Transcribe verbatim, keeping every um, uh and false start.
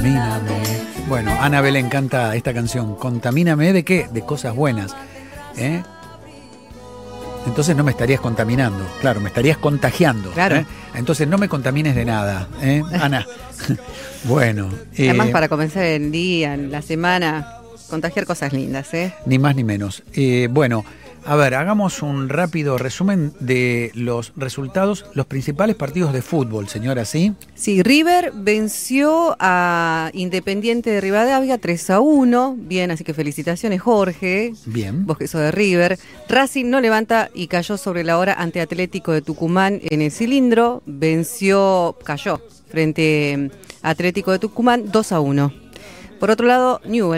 Contamíname. Bueno, a Ana Belén canta esta canción. ¿Contamíname de qué? De cosas buenas. ¿Eh? Entonces no me estarías contaminando. Claro, me estarías contagiando. Claro. ¿Eh? Entonces no me contamines de nada. ¿Eh? Ana. Bueno. Eh, Además, para comenzar el día, la semana, contagiar cosas lindas, ¿eh? Ni más ni menos. Eh, bueno, a ver, hagamos un rápido resumen de los resultados, los principales partidos de fútbol, señora, ¿sí? Sí, River venció a Independiente de Rivadavia tres a uno. Bien, así que felicitaciones, Jorge. Bien. Vos que sos de River. Racing no levanta y cayó sobre la hora ante Atlético de Tucumán en el cilindro. Venció, cayó frente a Atlético de Tucumán dos a uno. Por otro lado, Newell's